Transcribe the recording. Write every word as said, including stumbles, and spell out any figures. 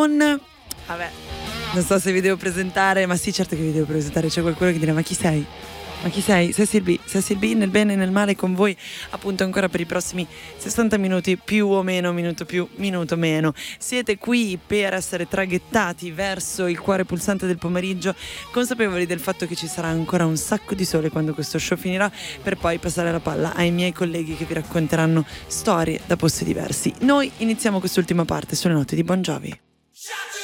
con... Vabbè, non so se vi devo presentare, ma sì, certo che vi devo presentare. C'è qualcuno che dirà: ma chi sei? Ma chi sei? Cecil B. Cecil B, nel bene e nel male con voi, appunto, ancora per i prossimi sessanta minuti, più o meno, minuto più, minuto meno. Siete qui per essere traghettati verso il cuore pulsante del pomeriggio, consapevoli del fatto che ci sarà ancora un sacco di sole quando questo show finirà, per poi passare la palla ai miei colleghi che vi racconteranno storie da posti diversi. Noi iniziamo quest'ultima parte sulle note di Bon Jovi.